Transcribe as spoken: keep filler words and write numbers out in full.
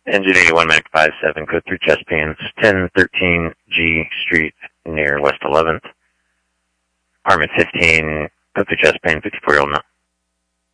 Engine eighty-one Mac five seven, code through chest pains, ten thirteen G Street near West eleventh. Armament fifteen, code through chest pain, fifty-four-year-old